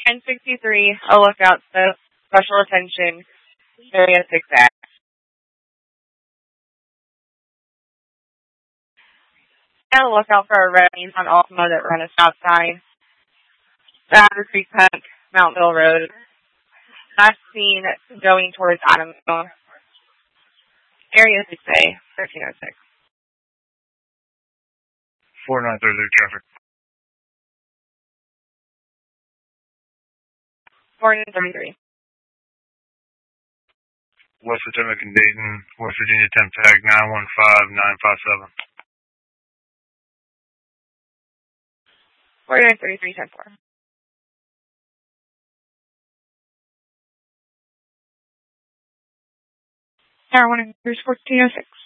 1063, a lookout, special attention, area 6A. And a lookout for a red on Ultima that run a stop sign. Battery Creek Park, Mountville Road. Last seen going towards Adamville. Area 6A, 1306. 4930 traffic. 433. West Potomac and Dayton, West Virginia temp tag 915957. 4933, 10-4. Tower 1 and 1406.